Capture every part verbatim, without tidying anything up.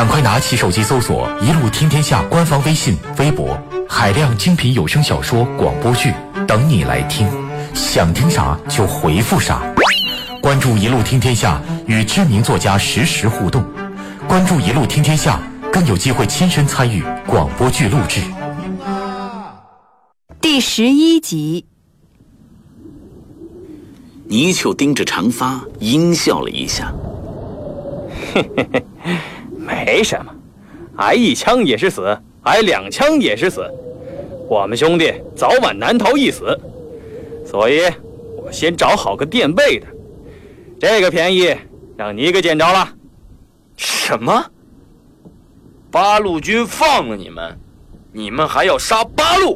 赶快拿起手机搜索“一路听天下”官方微信、微博，海量精品有声小说、广播剧等你来听，想听啥就回复啥。关注“一路听天下”，与知名作家实时互动。关注“一路听天下”，更有机会亲身参与广播剧录制。 第十一集。 泥鳅盯着长发，阴笑了一下。 嘿嘿嘿，没什么，挨一枪也是死，挨两枪也是死，我们兄弟早晚难逃一死，所以我先找好个垫背的。这个便宜让你给捡着了。 什么？八路军放了你们，你们还要杀八路？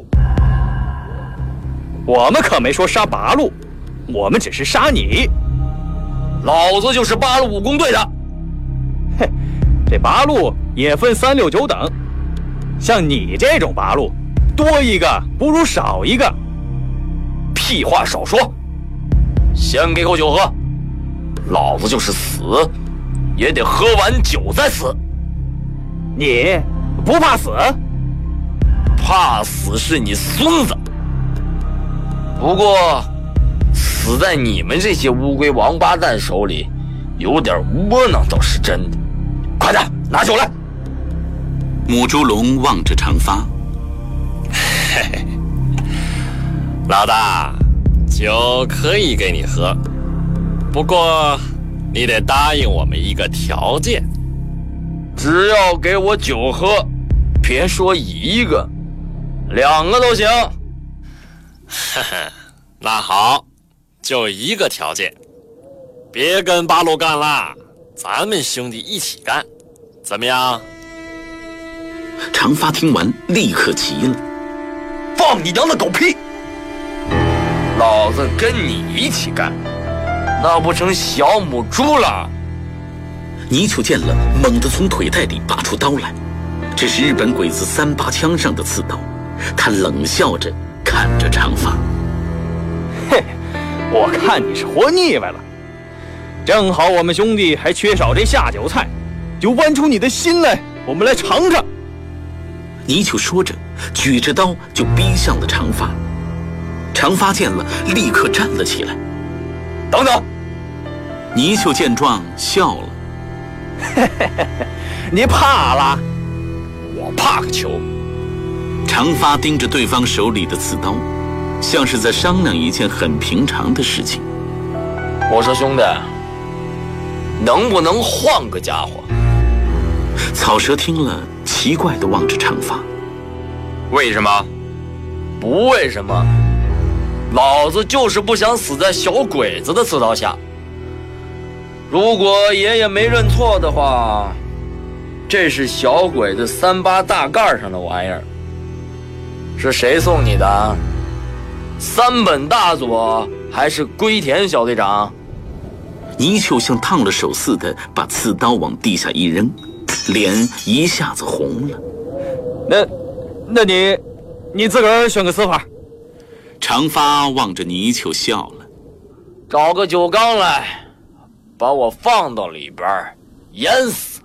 我们可没说杀八路，我们只是杀你。 老子就是八路武工队的。 哼，这八路也分三六九等，像你这种八路，多一个不如少一个。 屁话少说，先给口酒喝。老子就是死，也得喝完酒再死。 你不怕死？ 怕死是你孙子。不过，死在你们这些乌龟王八蛋手里，有点窝囊倒是真的。快点拿酒来！ 母猪笼望着长发， 嘿嘿，老大，酒可以给你喝，不过你得答应我们一个条件。 只要给我酒喝，别说一个，两个都行。 呵呵，那好，就一个条件，别跟八路干了，咱们兄弟一起干，怎么样？ 长发听完立刻急了： 放你娘的狗屁！老子跟你一起干，那不成小母猪了？ 泥鳅见了，猛地从腿袋里拔出刀来，这是日本鬼子三八枪上的刺刀。他冷笑着看着长发： 嘿，我看你是活腻歪了，正好我们兄弟还缺少这下酒菜，就剜出你的心来，我们来尝尝。 泥鳅说着，举着刀就逼向了长发。长发见了，立刻站了起来： 等等！ 泥鳅见状笑了： 嘿嘿嘿，你怕了？ 我怕个球！ 长发盯着对方手里的刺刀，像是在商量一件很平常的事情。 我说兄弟，能不能换个家伙？ 草蛇听了，奇怪地望着长发： 为什么？不为什么，老子就是不想死在小鬼子的刺刀下。如果爷爷没认错的话，这是小鬼子三八大盖上的玩意儿。是谁送你的？三本大佐还是龟田小队长？ 泥鳅像烫了手似的把刺刀往地下一扔，脸一下子红了。 那，那你，你自个儿选个死法。 长发望着泥鳅笑了： 找个酒缸来，把我放到里边淹死。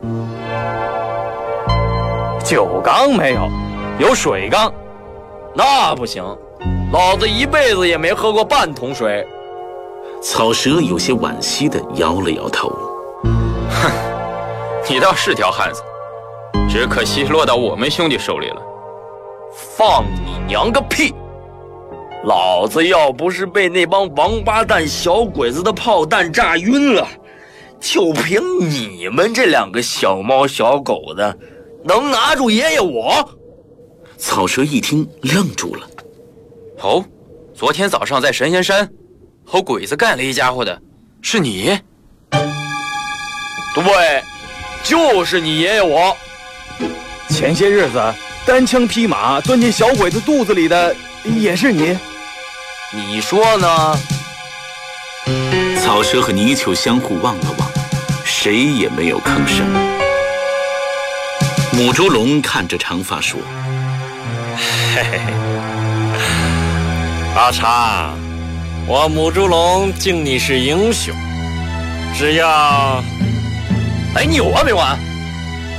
酒缸没有，有水缸。 那不行，老子一辈子也没喝过半桶水。 草蛇有些惋惜地摇了摇头： 哼，你倒是条汉子，只可惜落到我们兄弟手里了。 放你娘个屁！老子要不是被那帮王八蛋小鬼子的炮弹炸晕了，就凭你们这两个小猫小狗的，能拿住爷爷我？ 草蛇一听愣住了： 哦，昨天早上在神仙山和鬼子干了一家伙的是你？ 对，就是你爷爷我。 前些日子单枪匹马钻进小鬼子肚子里的也是你。 你说呢？ 草蛇和泥鳅相互望了望，谁也没有吭声。母猪笼看着长发说： 嘿嘿嘿，阿长，我母猪笼敬你是英雄，只要…… 哎，你有完没完？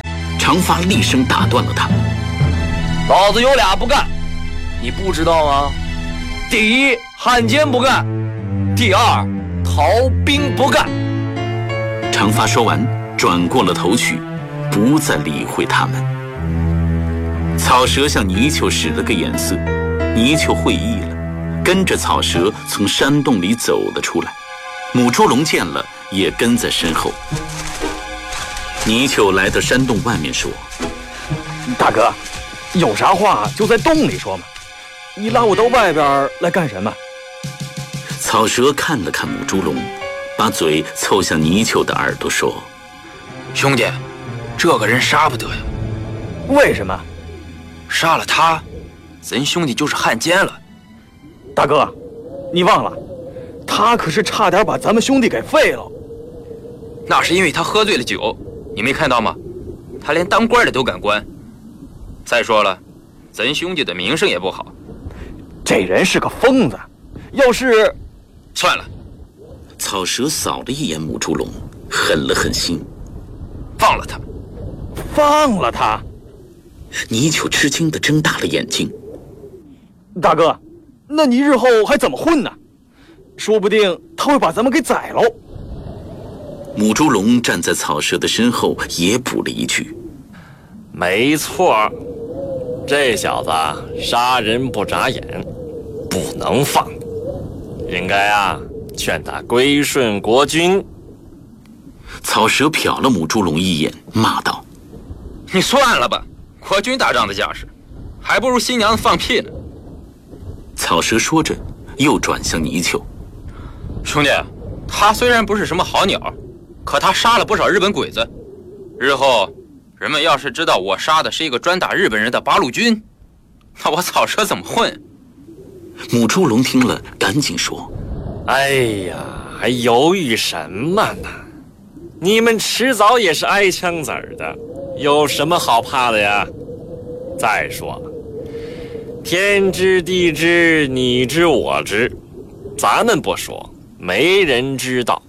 长发厉声打断了他：“ 老子有俩不干，你不知道吗？第一，汉奸不干；第二，逃兵不干。” 长发说完，转过了头去，不再理会他们。草蛇向泥鳅使了个眼色，泥鳅会意了，跟着草蛇从山洞里走了出来。母猪笼见了，也跟在身后。泥鳅来到山洞外面说：“ 大哥，有啥话就在洞里说嘛，你拉我到外边来干什么？” 草蛇看了看母猪笼，把嘴凑向泥鳅的耳朵说：“ 兄弟，这个人杀不得呀。 为什么？ 杀了他，咱兄弟就是汉奸了。 大哥，你忘了，他可是差点把咱们兄弟给废了。 那是因为他喝醉了酒，你没看到吗？他连当官的都敢关。再说了，咱兄弟的名声也不好。 这人是个疯子，要是…… 算了。” 草蛇扫了一眼母猪笼，狠了狠心：“ 放了他。” 放了他？ 泥鳅吃惊地睁大了眼睛：“ 大哥，那你日后还怎么混呢？说不定他会把咱们给宰喽。” 母猪笼站在草蛇的身后，也补了一句：“ 没错，这小子杀人不眨眼，不能放，应该啊劝他归顺国君。” 草蛇瞟了母猪笼一眼，骂道：“ 你算了吧，国君打仗的架势，还不如新娘子放屁呢。” 草蛇说着，又转向泥鳅：“ 兄弟，他虽然不是什么好鸟，可他杀了不少日本鬼子。日后人们要是知道我杀的是一个专打日本人的八路军，那我草蛇怎么混？” 母猪笼听了，赶紧说：“ 哎呀，还犹豫什么呢？你们迟早也是挨枪子儿的，有什么好怕的呀？再说了，天知地知，你知我知，咱们不说，没人知道。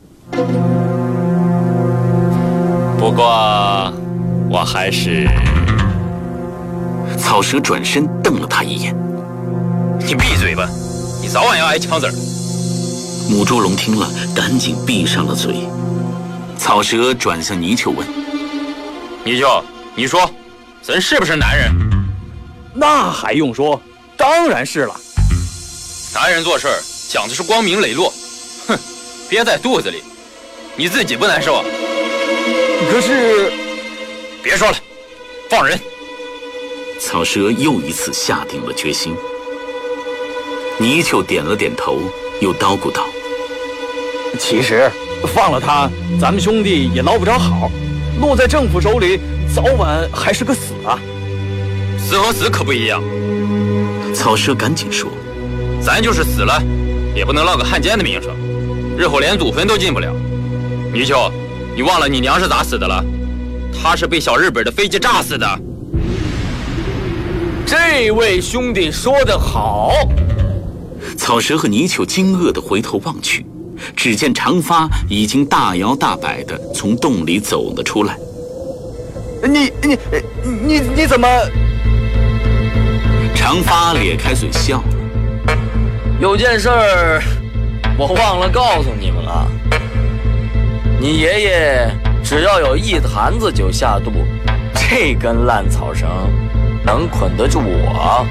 不过我还是……” 草蛇转身瞪了他一眼：“ 你闭嘴吧，你早晚要挨枪子儿。” 母猪笼听了，赶紧闭上了嘴。草蛇转向泥鳅问：“ 泥鳅，你说，咱是不是男人？”“ 那还用说，当然是了。 男人做事讲的是光明磊落，哼，憋在肚子里，你自己不难受啊？”“ 可是……”“ 别说了，放人。” 草蛇又一次下定了决心。泥鳅点了点头，又叨咕道：“ 其实放了他，咱们兄弟也捞不着好，落在政府手里，早晚还是个死啊。”“ 死和死可不一样。” 草蛇赶紧说：“ 咱就是死了，也不能落个汉奸的名声，日后连祖坟都进不了。泥鳅，你忘了你娘是咋死的了？她是被小日本的飞机炸死的。”“ 这位兄弟说得好。” 草蛇和泥鳅惊愕地回头望去，只见长发已经大摇大摆地从洞里走了出来。 “你你你你怎么？” 长发咧开嘴笑了：“ 有件事儿我忘了告诉你们了，你爷爷只要有一坛子酒下肚，这根烂草绳能捆得住我。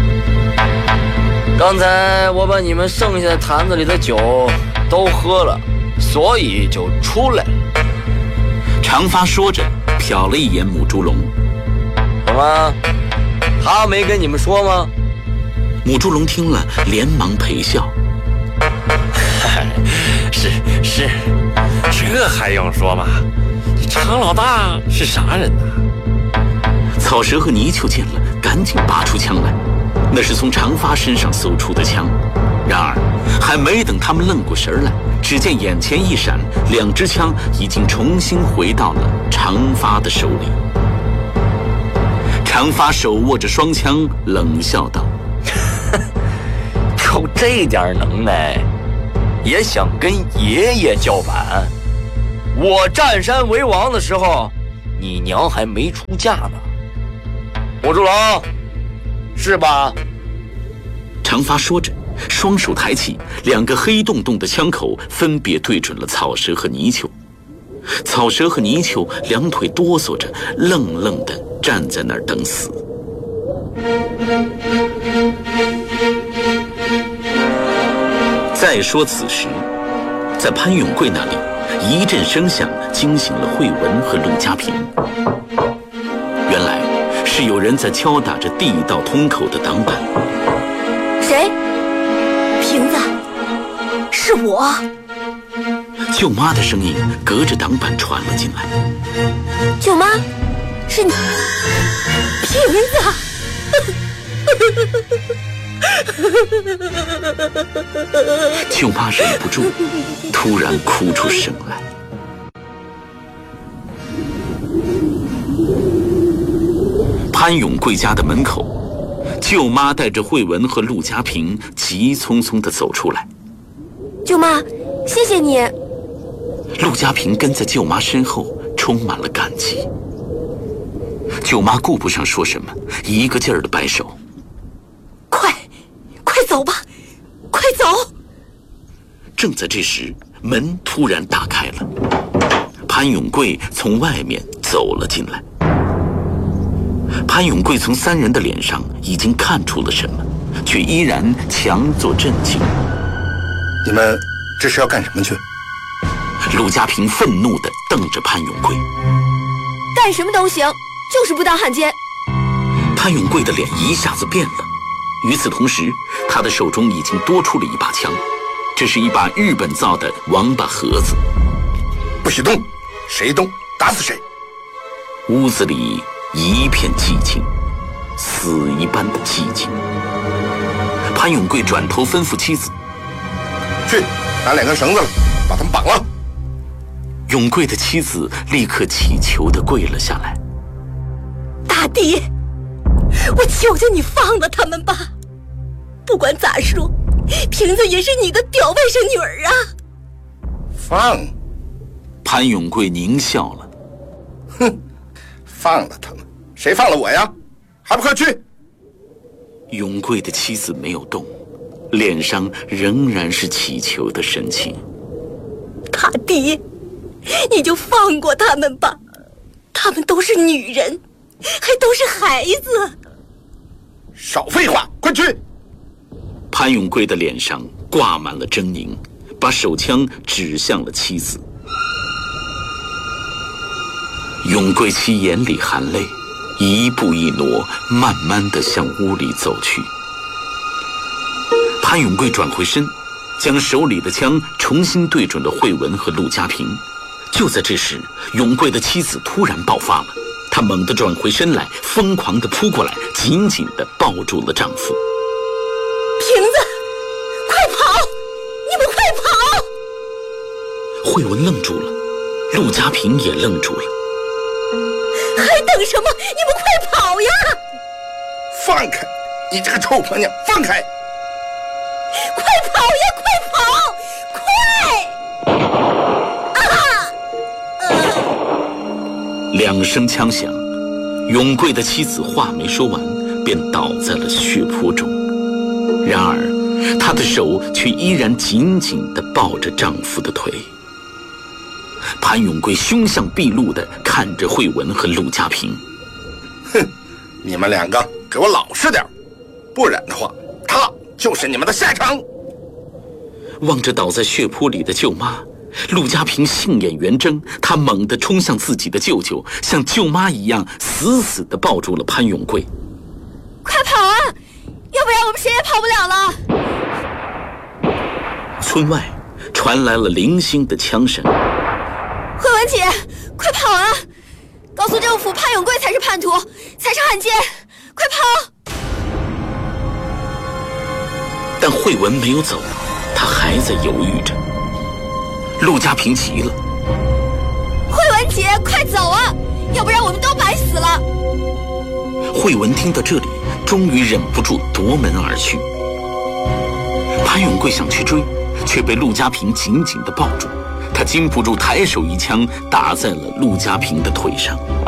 刚才我把你们剩下的坛子里的酒都喝了，所以就出来了。” 长发说着，瞟了一眼母猪笼：“ 怎么，他没跟你们说吗？” 母猪笼听了，连忙陪笑：“ 是是，这还用说吗？常老大是啥人呢？” 草蛇和泥鳅见了，赶紧拔出枪来，那是从长发身上搜出的枪。然而还没等他们愣过神来，只见眼前一闪，两支枪已经重新回到了长发的手里。长发手握着双枪，冷笑道：“ 有这点能耐，也想跟爷爷叫板？我占山为王的时候， 你娘还没出嫁呢。火柱郎，是吧？ 长发说着，双手抬起，两个黑洞洞的枪口分别对准了草蛇和泥鳅。草蛇和泥鳅两腿哆嗦着，愣愣地站在那儿等死。再说此时，在潘永贵那里，一阵声响惊醒了慧文和陆家平。原来是有人在敲打着地道通口的挡板。 谁？瓶子？是我。 舅妈的声音隔着挡板传了进来。 舅妈，是你？瓶子！ 舅妈忍不住，突然哭出声来。潘永贵家的门口，舅妈带着慧文和陆家平急匆匆地走出来。 舅妈，谢谢你。 陆家平跟在舅妈身后，充满了感激。舅妈顾不上说什么，一个劲儿地摆手：“ 快，快走吧，快走！” 正在这时，门突然打开了，潘永贵从外面走了进来。潘永贵从三人的脸上已经看出了什么，却依然强作镇静。 你们这是要干什么去？ 陆家平愤怒地瞪着潘永贵。 干什么都行，就是不当汉奸。 潘永贵的脸一下子变了，与此同时，他的手中已经多出了一把枪，这是一把日本造的王八盒子。 不许动，谁动打死谁。 屋子里一片寂静，死一般的寂静。潘永贵转头吩咐妻子：“ 去拿两根绳子来，把他们绑了。” 永贵的妻子立刻乞求地跪了下来：“ 大弟，我求求你放了他们吧！不管咋说，瓶子也是你的表外甥女儿啊！” 放！ 潘永贵狞笑了：“ 哼，放了他们，谁放了我呀？还不快去！” 永贵的妻子没有动，脸上仍然是乞求的神情。 大弟，你就放过他们吧，他们都是女人，还都是孩子。 少废话，快去！ 潘永贵的脸上挂满了狰狞，把手枪指向了妻子。永贵妻眼里含泪，一步一挪，慢慢地向屋里走去。潘永贵转回身，将手里的枪重新对准了慧文和陆家平。就在这时，永贵的妻子突然爆发了，她猛地转回身来，疯狂地扑过来，紧紧地抱住了丈夫。 瓶子，快跑！你们快跑！ 慧文愣住了，陆家平也愣住了。 还等什么？你们快跑呀！ 放开！你这个臭婆娘，放开！ 快跑呀！快跑！快！啊！呃、 两声枪响，永贵的妻子话没说完，便倒在了血泊中。然而，她的手却依然紧紧地抱着丈夫的腿。潘永贵凶相毕露地看着慧文和陆家平：“ 哼，你们两个给我老实点，不然的话，他就是你们的下场。” 望着倒在血泊里的舅妈，陆家平杏眼圆睁，他猛地冲向自己的舅舅，像舅妈一样死死地抱住了潘永贵。 “快跑啊！要不然我们谁也跑不了了。” 村外传来了零星的枪声。 慧文姐，快跑啊！告诉政府，潘永贵才是叛徒，才是汉奸，快跑！ 但慧文没有走，她还在犹豫着。陆家平急了：“ 慧文姐，快走啊！要不然我们都白死了！” 慧文听到这里，终于忍不住夺门而去。潘永贵想去追，却被陆家平紧紧地抱住。他禁不住抬手一枪打在了陆家平的腿上。